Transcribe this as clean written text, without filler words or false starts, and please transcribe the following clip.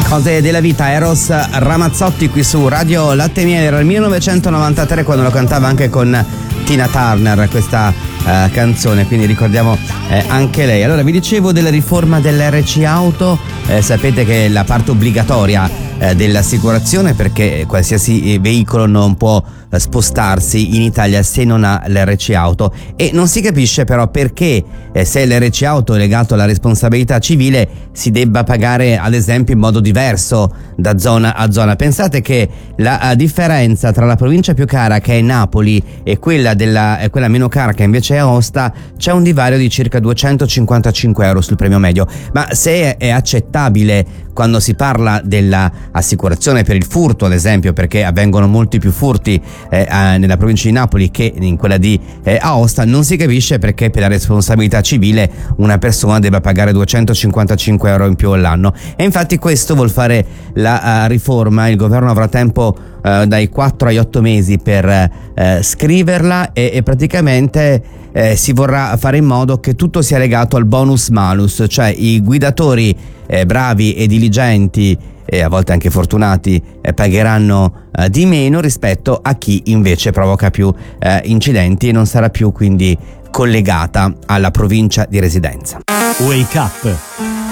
Cose della vita, Eros Ramazzotti qui su Radio Latte e Miele. Era il 1993 quando lo cantava anche con Tina Turner questa canzone, quindi ricordiamo anche lei. Allora, vi dicevo della riforma dell'RC Auto. Sapete che la parte obbligatoria dell'assicurazione, perché qualsiasi veicolo non può spostarsi in Italia se non ha l'RC Auto, e non si capisce però perché se l'RC Auto è legato alla responsabilità civile si debba pagare ad esempio in modo diverso da zona a zona. Pensate che la differenza tra la provincia più cara, che è Napoli, e quella meno cara, che invece è Aosta, c'è un divario di circa 255 euro sul premio medio. Ma se è accettabile quando si parla dell'assicurazione per il furto, ad esempio, perché avvengono molti più furti nella provincia di Napoli che in quella di Aosta, non si capisce perché per la responsabilità civile una persona debba pagare 255 euro in più all'anno. E infatti questo vuol fare la riforma. Il governo avrà tempo dai 4 agli 8 mesi per scriverla e praticamente si vorrà fare in modo che tutto sia legato al bonus malus, cioè i guidatori bravi e diligenti e a volte anche fortunati pagheranno di meno rispetto a chi invece provoca più incidenti e non sarà più quindi collegata alla provincia di residenza. Wake Up